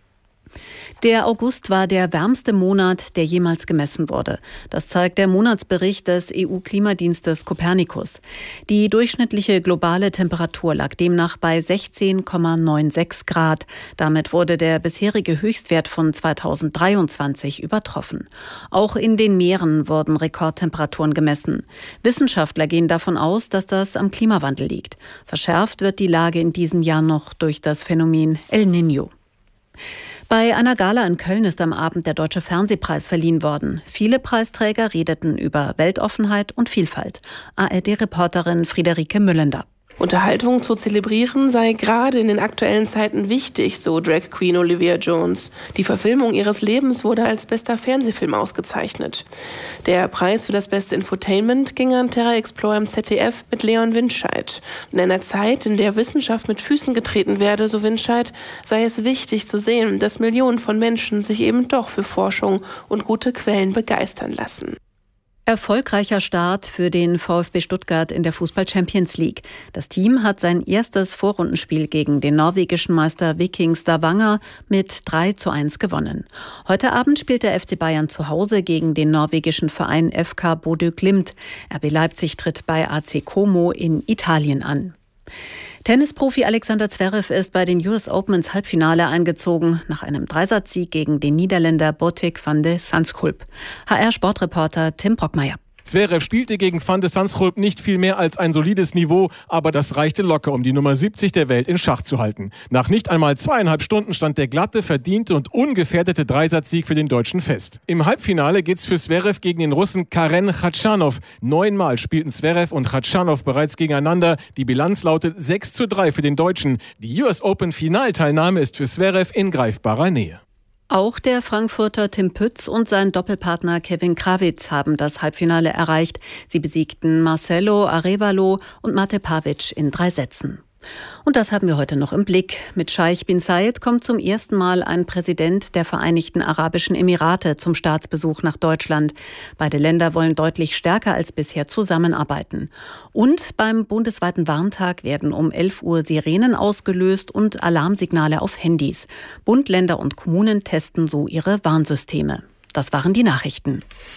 Der August war der wärmste Monat, der jemals gemessen wurde. Das zeigt der Monatsbericht des E U-Klimadienstes Copernicus. Die durchschnittliche globale Temperatur lag demnach bei sechzehn Komma sechsundneunzig Grad. Damit wurde der bisherige Höchstwert von zweitausenddreiundzwanzig übertroffen. Auch in den Meeren wurden Rekordtemperaturen gemessen. Wissenschaftler gehen davon aus, dass das am Klimawandel liegt. Verschärft wird die Lage in diesem Jahr noch durch das Phänomen El Niño. Bei einer Gala in Köln ist am Abend der Deutsche Fernsehpreis verliehen worden. Viele Preisträger redeten über Weltoffenheit und Vielfalt. A R D-Reporterin Friederike Müllender. Unterhaltung zu zelebrieren sei gerade in den aktuellen Zeiten wichtig, so Drag Queen Olivia Jones. Die Verfilmung ihres Lebens wurde als bester Fernsehfilm ausgezeichnet. Der Preis für das beste Infotainment ging an Terra Explorer im Z D F mit Leon Winscheid. In einer Zeit, in der Wissenschaft mit Füßen getreten werde, so Winscheid, sei es wichtig zu sehen, dass Millionen von Menschen sich eben doch für Forschung und gute Quellen begeistern lassen. Erfolgreicher Start für den VfB Stuttgart in der Fußball-Champions League. Das Team hat sein erstes Vorrundenspiel gegen den norwegischen Meister Viking Stavanger mit drei zu eins gewonnen. Heute Abend spielt der F C Bayern zu Hause gegen den norwegischen Verein F K Bodø Glimt. R B Leipzig tritt bei A C Como in Italien an. Tennisprofi Alexander Zverev ist bei den U S Open ins Halbfinale eingezogen, nach einem Dreisatzsieg gegen den Niederländer Botic van de Zandschulp. H R-Sportreporter Tim Brockmeier. Zverev spielte gegen Van de Zandschulp nicht viel mehr als ein solides Niveau, aber das reichte locker, um die Nummer siebzig der Welt in Schach zu halten. Nach nicht einmal zweieinhalb Stunden stand der glatte, verdiente und ungefährdete Dreisatzsieg für den Deutschen fest. Im Halbfinale geht's für Zverev gegen den Russen Karen Khachanov. Neunmal spielten Zverev und Khachanov bereits gegeneinander. Die Bilanz lautet sechs zu drei für den Deutschen. Die U S Open Finalteilnahme ist für Zverev in greifbarer Nähe. Auch der Frankfurter Tim Pütz und sein Doppelpartner Kevin Krawitz haben das Halbfinale erreicht. Sie besiegten Marcelo Arévalo und Mate Pavic in drei Sätzen. Und das haben wir heute noch im Blick. Mit Scheich bin Zayed kommt zum ersten Mal ein Präsident der Vereinigten Arabischen Emirate zum Staatsbesuch nach Deutschland. Beide Länder wollen deutlich stärker als bisher zusammenarbeiten. Und beim bundesweiten Warntag werden um elf Uhr Sirenen ausgelöst und Alarmsignale auf Handys. Bund, Länder und Kommunen testen so ihre Warnsysteme. Das waren die Nachrichten.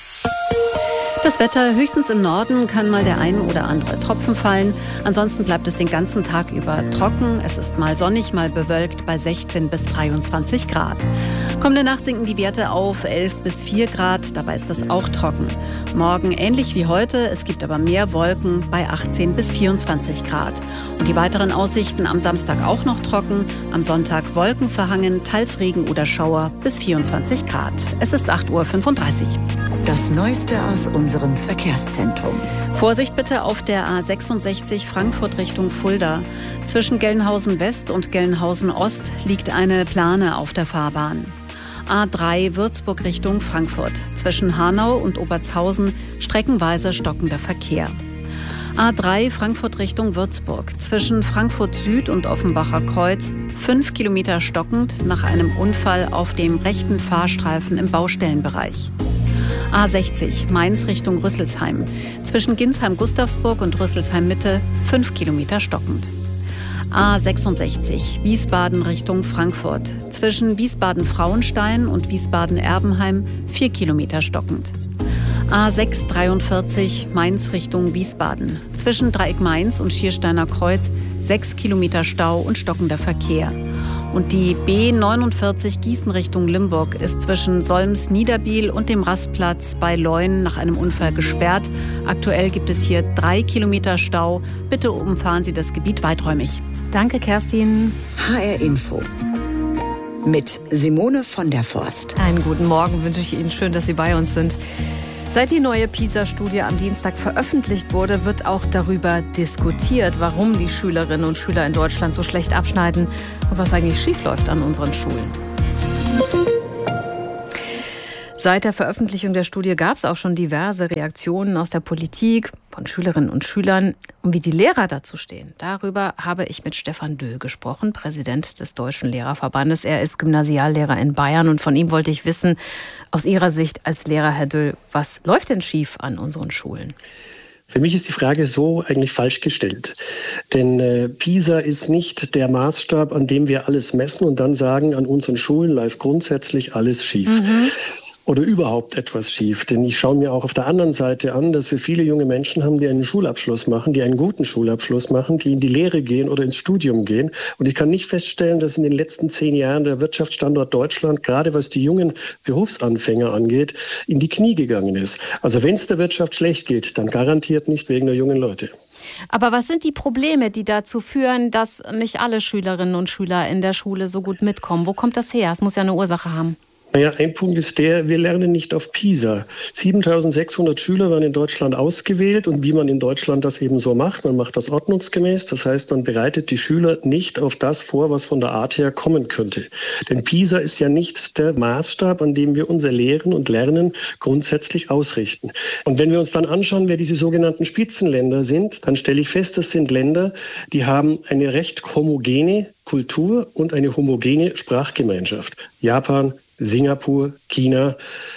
Das Wetter, höchstens im Norden kann mal der ein oder andere Tropfen fallen. Ansonsten bleibt es den ganzen Tag über trocken. Es ist mal sonnig, mal bewölkt bei sechzehn bis dreiundzwanzig Grad. Kommende Nacht sinken die Werte auf elf bis vier Grad. Dabei ist es auch trocken. Morgen ähnlich wie heute. Es gibt aber mehr Wolken bei achtzehn bis vierundzwanzig Grad. Und die weiteren Aussichten am Samstag auch noch trocken. Am Sonntag wolkenverhangen, teils Regen oder Schauer bis vierundzwanzig Grad. Es ist acht Uhr fünfunddreißig. Das Neueste aus unserem Verkehrszentrum. Vorsicht bitte auf der A sechsundsechzig Frankfurt Richtung Fulda. Zwischen Gelnhausen West und Gelnhausen Ost liegt eine Plane auf der Fahrbahn. A drei Würzburg Richtung Frankfurt. Zwischen Hanau und Obertshausen streckenweise stockender Verkehr. A drei Frankfurt Richtung Würzburg. Zwischen Frankfurt Süd und Offenbacher Kreuz fünf Kilometer stockend nach einem Unfall auf dem rechten Fahrstreifen im Baustellenbereich. A sechzig Mainz Richtung Rüsselsheim. Zwischen Ginsheim-Gustavsburg und Rüsselsheim-Mitte fünf Kilometer stockend. A sechsundsechzig Wiesbaden Richtung Frankfurt. Zwischen Wiesbaden-Frauenstein und Wiesbaden-Erbenheim vier Kilometer stockend. A sechs dreiundvierzig Mainz Richtung Wiesbaden. Zwischen Dreieck Mainz und Schiersteiner Kreuz sechs Kilometer Stau und stockender Verkehr. Und die B neunundvierzig Gießen Richtung Limburg ist zwischen Solms-Niederbiel und dem Rastplatz bei Leuen nach einem Unfall gesperrt. Aktuell gibt es hier drei Kilometer Stau. Bitte umfahren Sie das Gebiet weiträumig. Danke, Kerstin. H R Info mit Simone von der Forst. Einen guten Morgen wünsche ich Ihnen. Schön, dass Sie bei uns sind. Seit die neue PISA-Studie am Dienstag veröffentlicht wurde, wird auch darüber diskutiert, warum die Schülerinnen und Schüler in Deutschland so schlecht abschneiden und was eigentlich schiefläuft an unseren Schulen. Seit der Veröffentlichung der Studie gab es auch schon diverse Reaktionen aus der Politik, von Schülerinnen und Schülern. Und wie die Lehrer dazu stehen, darüber habe ich mit Stefan Döhl gesprochen, Präsident des Deutschen Lehrerverbandes. Er ist Gymnasiallehrer in Bayern und von ihm wollte ich wissen, aus Ihrer Sicht als Lehrer, Herr Döhl, was läuft denn schief an unseren Schulen? Für mich ist die Frage so eigentlich falsch gestellt. Denn äh, PISA ist nicht der Maßstab, an dem wir alles messen und dann sagen, an unseren Schulen läuft grundsätzlich alles schief. Mhm. Oder überhaupt etwas schief. Denn ich schaue mir auch auf der anderen Seite an, dass wir viele junge Menschen haben, die einen Schulabschluss machen, die einen guten Schulabschluss machen, die in die Lehre gehen oder ins Studium gehen. Und ich kann nicht feststellen, dass in den letzten zehn Jahren der Wirtschaftsstandort Deutschland, gerade was die jungen Berufsanfänger angeht, in die Knie gegangen ist. Also wenn es der Wirtschaft schlecht geht, dann garantiert nicht wegen der jungen Leute. Aber was sind die Probleme, die dazu führen, dass nicht alle Schülerinnen und Schüler in der Schule so gut mitkommen? Wo kommt das her? Es muss ja eine Ursache haben. Naja, ein Punkt ist der, wir lernen nicht auf PISA. siebentausendsechshundert Schüler waren in Deutschland ausgewählt und wie man in Deutschland das eben so macht, man macht das ordnungsgemäß. Das heißt, man bereitet die Schüler nicht auf das vor, was von der Art her kommen könnte. Denn PISA ist ja nicht der Maßstab, an dem wir unser Lehren und Lernen grundsätzlich ausrichten. Und wenn wir uns dann anschauen, wer diese sogenannten Spitzenländer sind, dann stelle ich fest, das sind Länder, die haben eine recht homogene Kultur und eine homogene Sprachgemeinschaft. Japan, Singapur, China.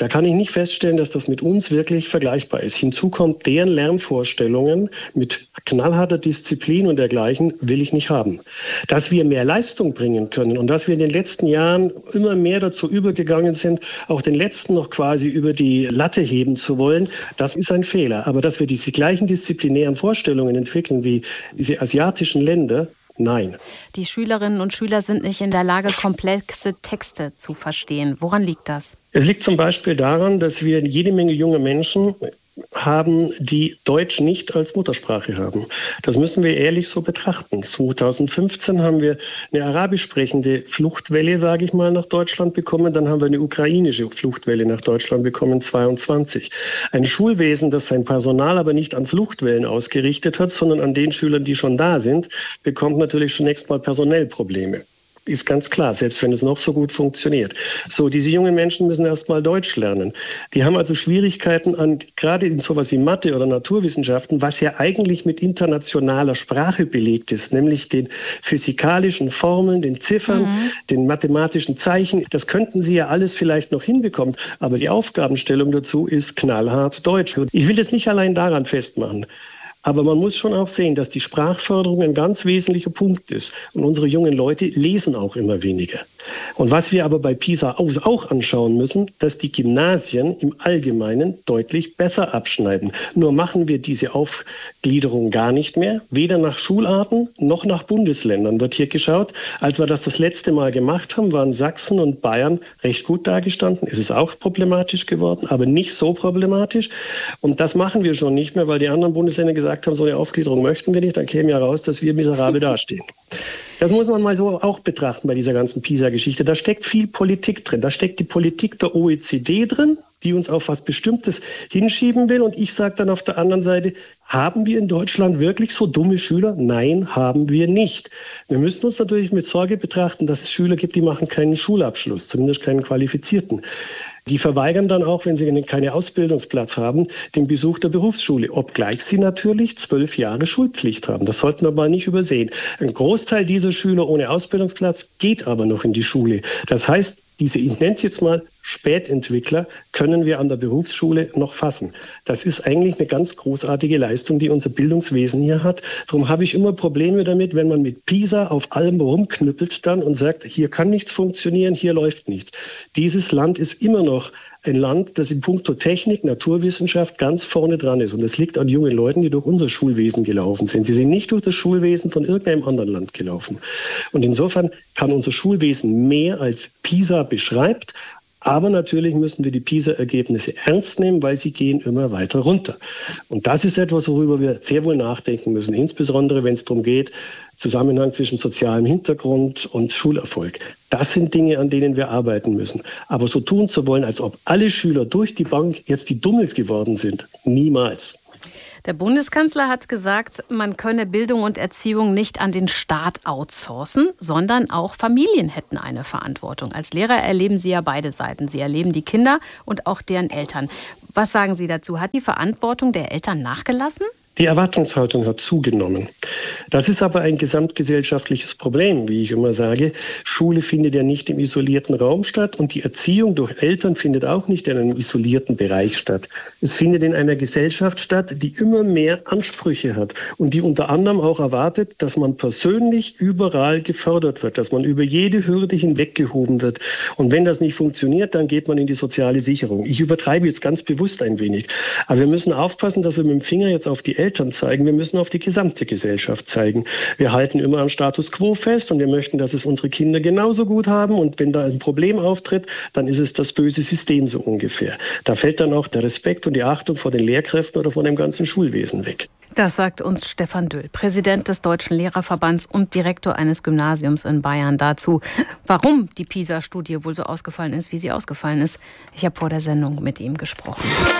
Da kann ich nicht feststellen, dass das mit uns wirklich vergleichbar ist. Hinzu kommt, deren Lernvorstellungen mit knallharter Disziplin und dergleichen will ich nicht haben. Dass wir mehr Leistung bringen können und dass wir in den letzten Jahren immer mehr dazu übergegangen sind, auch den Letzten noch quasi über die Latte heben zu wollen, das ist ein Fehler. Aber dass wir diese gleichen disziplinären Vorstellungen entwickeln wie diese asiatischen Länder, nein. Die Schülerinnen und Schüler sind nicht in der Lage, komplexe Texte zu verstehen. Woran liegt das? Es liegt zum Beispiel daran, dass wir jede Menge junge Menschen haben, die Deutsch nicht als Muttersprache haben. Das müssen wir ehrlich so betrachten. zweitausendfünfzehn haben wir eine arabisch sprechende Fluchtwelle, sage ich mal, nach Deutschland bekommen. Dann haben wir eine ukrainische Fluchtwelle nach Deutschland bekommen, zweiundzwanzig. Ein Schulwesen, das sein Personal aber nicht an Fluchtwellen ausgerichtet hat, sondern an den Schülern, die schon da sind, bekommt natürlich zunächst mal personell Probleme. Ist ganz klar, selbst wenn es noch so gut funktioniert. So, diese jungen Menschen müssen erst mal Deutsch lernen. Die haben also Schwierigkeiten an, gerade in sowas wie Mathe oder Naturwissenschaften, was ja eigentlich mit internationaler Sprache belegt ist, nämlich den physikalischen Formeln, den Ziffern, mhm. den mathematischen Zeichen. Das könnten sie ja alles vielleicht noch hinbekommen, aber die Aufgabenstellung dazu ist knallhart Deutsch. Ich will das nicht allein daran festmachen. Aber man muss schon auch sehen, dass die Sprachförderung ein ganz wesentlicher Punkt ist. Und unsere jungen Leute lesen auch immer weniger. Und was wir aber bei PISA auch anschauen müssen, dass die Gymnasien im Allgemeinen deutlich besser abschneiden. Nur machen wir diese Aufgliederung gar nicht mehr. Weder nach Schularten noch nach Bundesländern wird hier geschaut. Als wir das das letzte Mal gemacht haben, waren Sachsen und Bayern recht gut dargestanden. Es ist auch problematisch geworden, aber nicht so problematisch. Und das machen wir schon nicht mehr, weil die anderen Bundesländer gesagt haben, so eine Aufgliederung möchten wir nicht. Dann käme ja raus, dass wir miserabel dastehen. Das muss man mal so auch betrachten bei dieser ganzen PISA-Geschichte. Da steckt viel Politik drin. Da steckt die Politik der O E C D drin, die uns auf was Bestimmtes hinschieben will. Und ich sage dann auf der anderen Seite, haben wir in Deutschland wirklich so dumme Schüler? Nein, haben wir nicht. Wir müssen uns natürlich mit Sorge betrachten, dass es Schüler gibt, die machen keinen Schulabschluss, zumindest keinen qualifizierten. Die verweigern dann auch, wenn sie keinen Ausbildungsplatz haben, den Besuch der Berufsschule, obgleich sie natürlich zwölf Jahre Schulpflicht haben. Das sollten wir mal nicht übersehen. Ein Großteil dieser Schüler ohne Ausbildungsplatz geht aber noch in die Schule. Das heißt, diese, ich nenne es jetzt mal Spätentwickler, können wir an der Berufsschule noch fassen. Das ist eigentlich eine ganz großartige Leistung, die unser Bildungswesen hier hat. Darum habe ich immer Probleme damit, wenn man mit PISA auf allem rumknüppelt dann und sagt, hier kann nichts funktionieren, hier läuft nichts. Dieses Land ist immer noch ein Land, das in puncto Technik, Naturwissenschaft ganz vorne dran ist. Und das liegt an jungen Leuten, die durch unser Schulwesen gelaufen sind. Die sind nicht durch das Schulwesen von irgendeinem anderen Land gelaufen. Und insofern kann unser Schulwesen mehr als PISA beschreibt. Aber natürlich müssen wir die PISA-Ergebnisse ernst nehmen, weil sie gehen immer weiter runter. Und das ist etwas, worüber wir sehr wohl nachdenken müssen, insbesondere wenn es darum geht, Zusammenhang zwischen sozialem Hintergrund und Schulerfolg. Das sind Dinge, an denen wir arbeiten müssen. Aber so tun zu wollen, als ob alle Schüler durch die Bank jetzt die Dummels geworden sind, niemals. Der Bundeskanzler hat gesagt, man könne Bildung und Erziehung nicht an den Staat outsourcen, sondern auch Familien hätten eine Verantwortung. Als Lehrer erleben Sie ja beide Seiten. Sie erleben die Kinder und auch deren Eltern. Was sagen Sie dazu? Hat die Verantwortung der Eltern nachgelassen? Die Erwartungshaltung hat zugenommen. Das ist aber ein gesamtgesellschaftliches Problem, wie ich immer sage. Schule findet ja nicht im isolierten Raum statt und die Erziehung durch Eltern findet auch nicht in einem isolierten Bereich statt. Es findet in einer Gesellschaft statt, die immer mehr Ansprüche hat und die unter anderem auch erwartet, dass man persönlich überall gefördert wird, dass man über jede Hürde hinweggehoben wird. Und wenn das nicht funktioniert, dann geht man in die soziale Sicherung. Ich übertreibe jetzt ganz bewusst ein wenig. Aber wir müssen aufpassen, dass wir mit dem Finger jetzt auf die Eltern zeigen, wir müssen auf die gesamte Gesellschaft zeigen. Wir halten immer am Status quo fest und wir möchten, dass es unsere Kinder genauso gut haben und wenn da ein Problem auftritt, dann ist es das böse System so ungefähr. Da fällt dann auch der Respekt und die Achtung vor den Lehrkräften oder vor dem ganzen Schulwesen weg. Das sagt uns Stefan Döll, Präsident des Deutschen Lehrerverbands und Direktor eines Gymnasiums in Bayern, dazu, warum die PISA-Studie wohl so ausgefallen ist, wie sie ausgefallen ist. Ich habe vor der Sendung mit ihm gesprochen.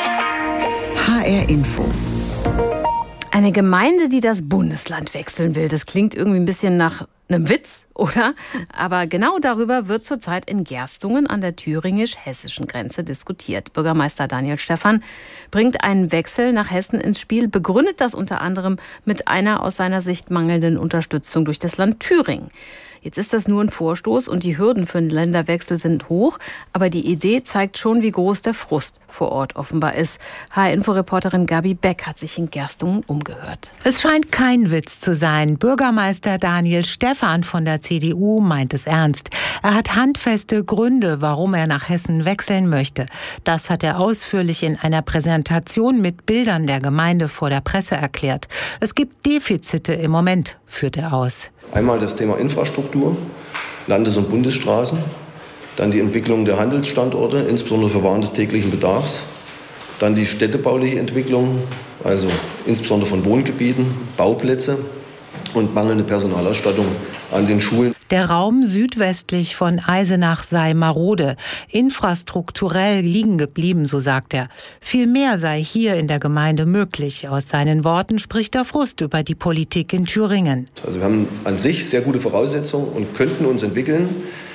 H R Info. Eine Gemeinde, die das Bundesland wechseln will, das klingt irgendwie ein bisschen nach einem Witz, oder? Aber genau darüber wird zurzeit in Gerstungen an der thüringisch-hessischen Grenze diskutiert. Bürgermeister Daniel Stephan bringt einen Wechsel nach Hessen ins Spiel, begründet das unter anderem mit einer aus seiner Sicht mangelnden Unterstützung durch das Land Thüringen. Jetzt ist das nur ein Vorstoß und die Hürden für einen Länderwechsel sind hoch. Aber die Idee zeigt schon, wie groß der Frust vor Ort offenbar ist. H R-Info-Reporterin Gabi Beck hat sich in Gerstungen umgehört. Es scheint kein Witz zu sein. Bürgermeister Daniel Stephan von der C D U meint es ernst. Er hat handfeste Gründe, warum er nach Hessen wechseln möchte. Das hat er ausführlich in einer Präsentation mit Bildern der Gemeinde vor der Presse erklärt. Es gibt Defizite im Moment, führt er aus. Einmal das Thema Infrastruktur, Landes- und Bundesstraßen. Dann die Entwicklung der Handelsstandorte, insbesondere für Waren des täglichen Bedarfs. Dann die städtebauliche Entwicklung, also insbesondere von Wohngebieten, Bauplätze und mangelnde Personalausstattung an den Schulen. Der Raum südwestlich von Eisenach sei marode, infrastrukturell liegen geblieben, so sagt er. Viel mehr sei hier in der Gemeinde möglich. Aus seinen Worten spricht er Frust über die Politik in Thüringen. Also wir haben an sich sehr gute Voraussetzungen und könnten uns entwickeln,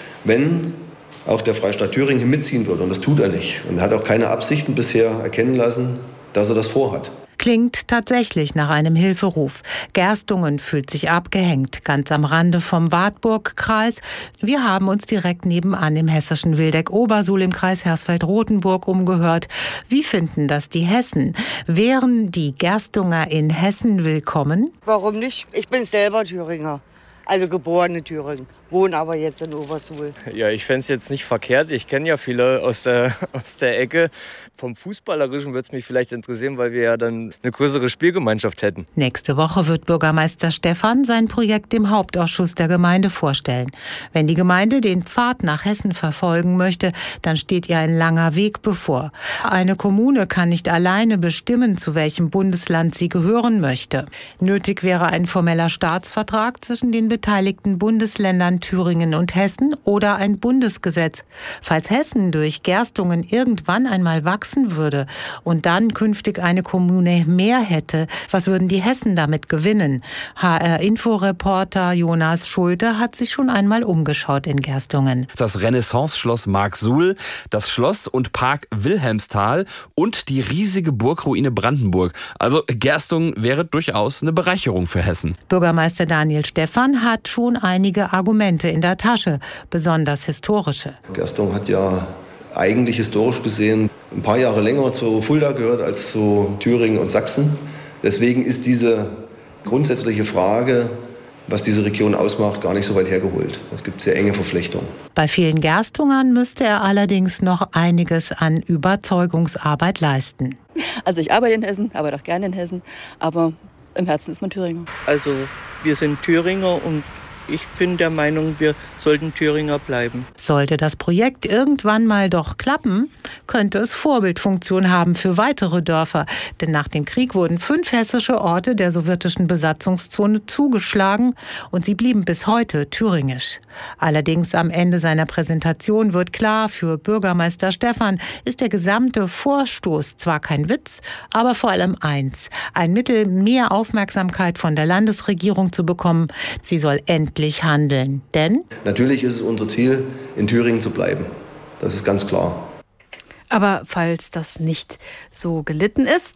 wenn auch der Freistaat Thüringen hier mitziehen würde. Und das tut er nicht. Und er hat auch keine Absichten bisher erkennen lassen, dass er das vorhat. Klingt tatsächlich nach einem Hilferuf. Gerstungen fühlt sich abgehängt, ganz am Rande vom Wartburg-Kreis. Wir haben uns direkt nebenan im hessischen Wildeck-Obersuhl im Kreis Hersfeld-Rotenburg umgehört. Wie finden das die Hessen? Wären die Gerstunger in Hessen willkommen? Warum nicht? Ich bin selber Thüringer, also geborene Thüringen. Wohnen aber jetzt in Obersuhl. Ja, ich fände es jetzt nicht verkehrt. Ich kenne ja viele aus der, aus der Ecke. Vom Fußballerischen würde es mich vielleicht interessieren, weil wir ja dann eine größere Spielgemeinschaft hätten. Nächste Woche wird Bürgermeister Stephan sein Projekt dem Hauptausschuss der Gemeinde vorstellen. Wenn die Gemeinde den Pfad nach Hessen verfolgen möchte, dann steht ihr ein langer Weg bevor. Eine Kommune kann nicht alleine bestimmen, zu welchem Bundesland sie gehören möchte. Nötig wäre ein formeller Staatsvertrag zwischen den beteiligten Bundesländern Thüringen und Hessen oder ein Bundesgesetz. Falls Hessen durch Gerstungen irgendwann einmal wachsen würde und dann künftig eine Kommune mehr hätte, was würden die Hessen damit gewinnen? H R-Info-Reporter Jonas Schulte hat sich schon einmal umgeschaut in Gerstungen. Das Renaissance-Schloss Marksuhl, das Schloss und Park Wilhelmsthal und die riesige Burgruine Brandenburg. Also Gerstungen wäre durchaus eine Bereicherung für Hessen. Bürgermeister Daniel Stephan hat schon einige Argumente in der Tasche, besonders historische. Gerstungen hat ja eigentlich historisch gesehen ein paar Jahre länger zu Fulda gehört als zu Thüringen und Sachsen. Deswegen ist diese grundsätzliche Frage, was diese Region ausmacht, gar nicht so weit hergeholt. Es gibt sehr enge Verflechtungen. Bei vielen Gerstungern müsste er allerdings noch einiges an Überzeugungsarbeit leisten. Also ich arbeite in Hessen, arbeite auch gerne in Hessen, aber im Herzen ist man Thüringer. Also wir sind Thüringer und ich bin der Meinung, wir sollten Thüringer bleiben. Sollte das Projekt irgendwann mal doch klappen, könnte es Vorbildfunktion haben für weitere Dörfer. Denn nach dem Krieg wurden fünf hessische Orte der sowjetischen Besatzungszone zugeschlagen und sie blieben bis heute thüringisch. Allerdings am Ende seiner Präsentation wird klar, für Bürgermeister Stephan ist der gesamte Vorstoß zwar kein Witz, aber vor allem eins: ein Mittel, mehr Aufmerksamkeit von der Landesregierung zu bekommen. Sie soll endlich handeln. Denn natürlich ist es unser Ziel, in Thüringen zu bleiben. Das ist ganz klar. Aber falls das nicht so gelitten ist,